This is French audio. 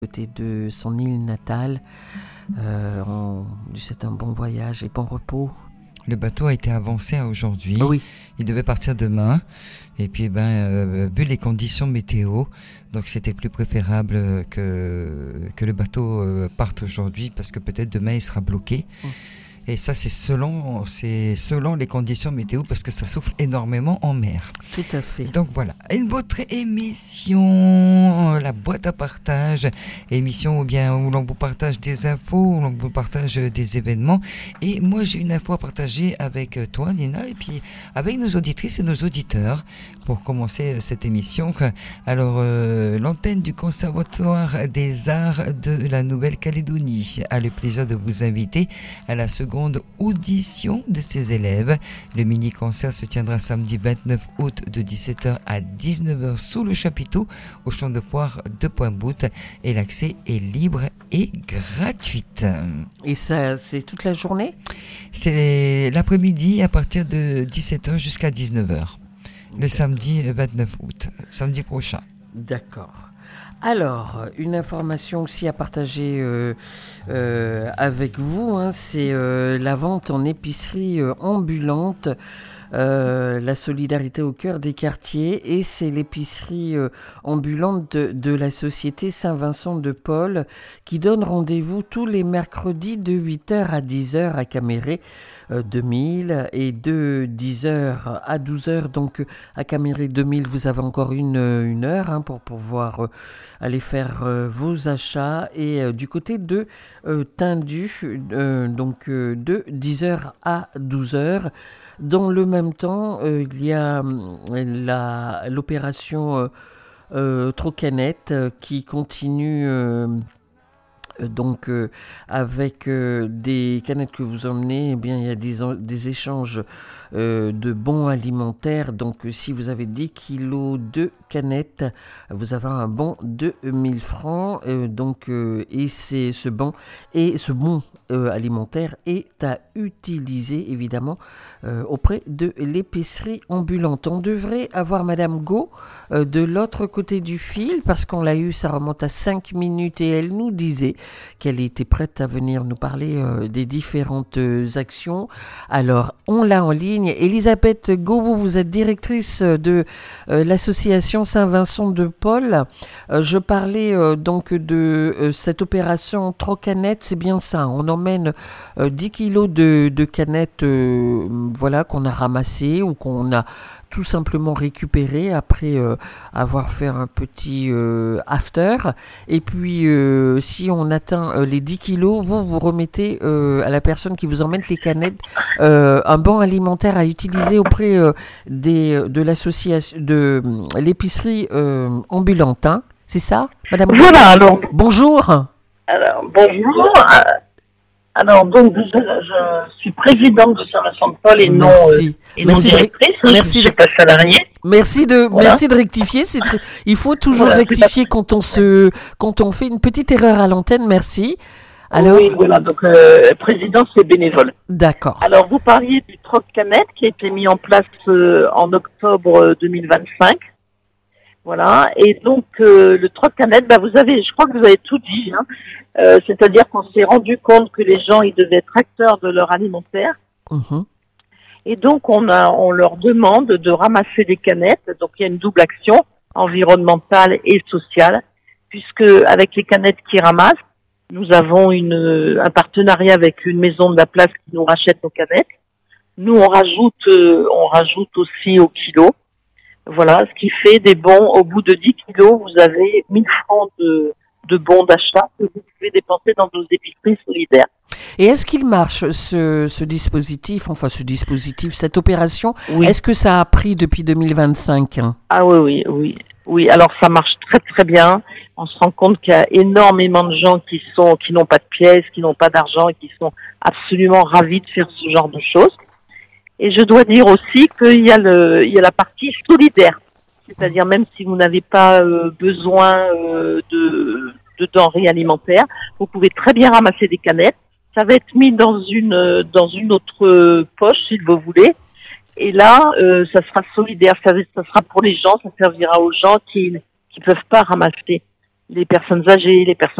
côté de son île natale. On lui souhaite un bon voyage et bon repos. Le bateau a été avancé à aujourd'hui. Oui. Il devait partir demain. Et puis, vu les conditions météo, donc c'était plus préférable que le bateau parte aujourd'hui parce que peut-être demain il sera bloqué. Et ça, c'est selon les conditions météo parce que ça souffle énormément en mer. Tout à fait. Donc voilà, une autre émission, la boîte à partage, émission où l'on vous partage des infos, où l'on vous partage des événements. Et moi, j'ai une info à partager avec toi, Nina, et puis avec nos auditrices et nos auditeurs pour commencer cette émission. Alors, l'antenne du Conservatoire des Arts de la Nouvelle-Calédonie a le plaisir de vous inviter à la seconde audition de ses élèves. Le mini-concert se tiendra samedi 29 août de 17h à 19h sous le chapiteau au champ de foire de Pointe-Boute et l'accès est libre et gratuit. Et ça, c'est toute la journée ? C'est l'après-midi à partir de 17h jusqu'à 19h. Le samedi 29 août, samedi prochain. D'accord. Alors, une information aussi à partager avec vous, c'est la vente en épicerie ambulante, la solidarité au cœur des quartiers, et c'est l'épicerie ambulante de la société Saint-Vincent de Paul qui donne rendez-vous tous les mercredis de 8h à 10h à Caméré 2000 et de 10h à 12h. Donc à Caméré 2000, vous avez encore une heure pour pouvoir aller faire vos achats, et du côté de Tindu, de 10h à 12h. Dans le même temps, il y a l'opération Trocanette qui continue avec des canettes que vous emmenez. Il y a des échanges de bons alimentaires. Donc si vous avez 10 kilos de canettes, vous avez un bon de 1000 francs. Et c'est ce bon alimentaire est à utiliser évidemment auprès de l'épicerie ambulante. On devrait avoir Madame Go de l'autre côté du fil parce qu'on l'a eu, ça remonte à 5 minutes, et elle nous disait qu'elle était prête à venir nous parler des différentes actions. Alors on l'a en ligne. Elisabeth Go, vous êtes directrice de l'association Saint-Vincent de Paul. Je parlais de cette opération Trocanette, c'est bien ça. On emmène 10 kilos de canettes qu'on a ramassées ou qu'on a tout simplement récupéré après avoir fait un petit after. Et puis, si on atteint les 10 kilos, vous remettez à la personne qui vous emmène les canettes un bon alimentaire à utiliser auprès de l'association de l'épicerie ambulante. C'est ça, Madame? Voilà, alors. Bonjour. Alors, bonjour. Alors, donc, je suis présidente de Saint-Vincent de Paul et non directrice. Merci, je ne suis pas salariée. Merci de rectifier. Il faut toujours rectifier quand on fait une petite erreur à l'antenne. Merci. Alors, oui, voilà. Donc, présidence, c'est bénévole. D'accord. Alors, vous parliez du Troc-Canette qui a été mis en place en octobre 2025. Voilà. Et donc, le Troc-Canette, je crois que vous avez tout dit, c'est-à-dire qu'on s'est rendu compte que les gens, ils devaient être acteurs de leur alimentaire. Mmh. Et donc, on leur demande de ramasser des canettes. Donc, il y a une double action environnementale et sociale, puisque avec les canettes qu'ils ramassent, nous avons un partenariat avec une maison de la place qui nous rachète nos canettes. Nous, on rajoute aussi au kilo. Voilà, ce qui fait des bons. Au bout de 10 kilos, vous avez 1000 francs de bons d'achat que vous pouvez dépenser dans nos épiceries solidaires. Et est-ce qu'il marche, ce dispositif, cette opération? Oui. Est-ce que ça a pris depuis 2025? Ah oui. Alors ça marche très très bien. On se rend compte qu'il y a énormément de gens qui n'ont pas de pièces, qui n'ont pas d'argent et qui sont absolument ravis de faire ce genre de choses. Et je dois dire aussi qu'il y a la partie solidaire. C'est-à-dire même si vous n'avez pas besoin de denrées alimentaires, vous pouvez très bien ramasser des canettes. Ça va être mis dans une autre poche, si vous voulez. Et là, ça sera solidaire. Ça sera pour les gens, ça servira aux gens qui peuvent pas ramasser. les personnes âgées, les personnes